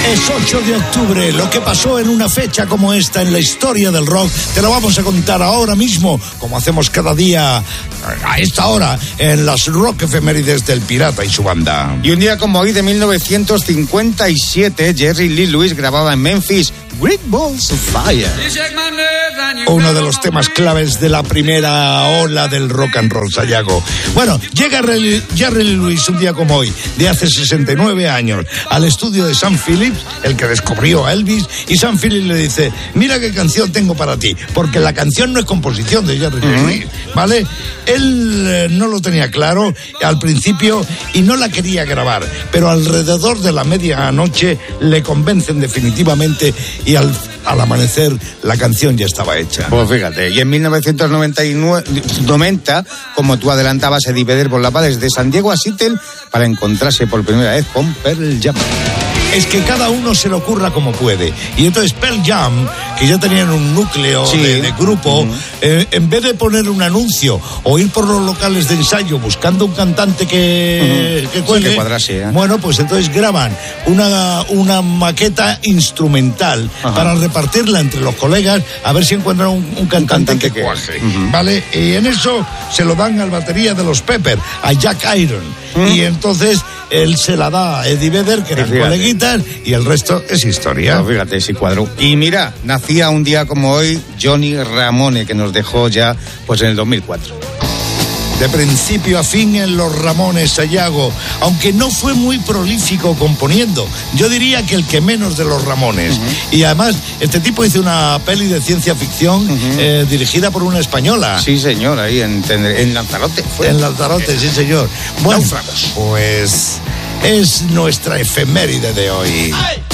Es 8 de octubre, lo que pasó en una fecha como esta en la historia del rock, te lo vamos a contar ahora mismo, como hacemos cada día a esta hora, en las rock efemérides del Pirata y su banda. Y un día como hoy de 1957, Jerry Lee Lewis grababa en Memphis Great Balls of Fire. Uno de los temas claves de la primera ola del rock and roll, Sayago. Bueno, llega Jerry Lee Lewis un día como hoy, de hace 69 años, al estudio de Sam Phillips, el que descubrió a Elvis, y Sam Phillips le dice, mira qué canción tengo para ti, porque la canción no es composición de Jerry Lee Lewis, ¿vale? Él no lo tenía claro al principio y no la quería grabar, pero alrededor de la medianoche le convencen definitivamente y al amanecer la canción ya estaba hecha. Pues fíjate, y en 1990, como tú adelantabas, Eddie Vedder volaba desde San Diego a Seattle para encontrarse por primera vez con Pearl Jam. Es que cada uno se lo ocurra como puede. Y entonces Pearl Jam, que ya tenían un núcleo de grupo, en vez de poner un anuncio o ir por los locales de ensayo buscando un cantante que cuelgue, que cuadrase, bueno, pues entonces graban una maqueta instrumental para repartirla entre los colegas a ver si encuentran un cantante que cuaje, ¿vale? Y en eso se lo dan al batería de los Pepper, a Jack Iron. Y entonces él se la da a Eddie Vedder, que eran coleguitas, y el resto es historia. No, fíjate, si cuadró. Y mira, nacía un día como hoy Johnny Ramone, que nos dejó ya pues en el 2004. De principio a fin en los Ramones, Sayago, aunque no fue muy prolífico componiendo. Yo diría que el que menos de los Ramones. Y además, este tipo hizo una peli de ciencia ficción dirigida por una española. Sí, señor, ahí en Lanzarote. En Lanzarote, sí, señor. Bueno, pues es nuestra efeméride de hoy. ¡Ay!